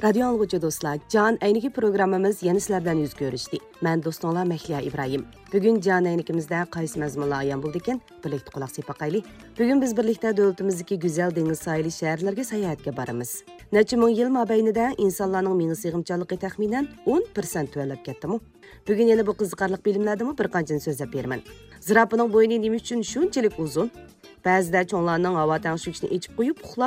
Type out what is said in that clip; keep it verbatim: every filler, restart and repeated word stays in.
Radio anlıqçı dostlar, Can Əyniki programımız yeni sizlərdən yüz görüşdü. Mən dostunlar Məhliya İbrahim. Bugün Can Əynikimizdə qaysı məzmunlar ayan buldu ekan, birlikdə qulaq sepaqaylı. Bugün biz birlikdə dövlətimizdəki gözəl dəniz sahili şəhərlərə səyahətə baramiz. Neçə min yil mabeynida insonlarning meni sig'imchanligi taxminan o'n prosent tövəlləb ketdimi? Bugün yana bu qiziqarlıq bilimlərdimi bir qanchani so'zlab beraman. Zirapining bo'yni nima uchun shunchalik uzun? Ba'zida cho'nglarning havo tangshigishini ichib qo'yib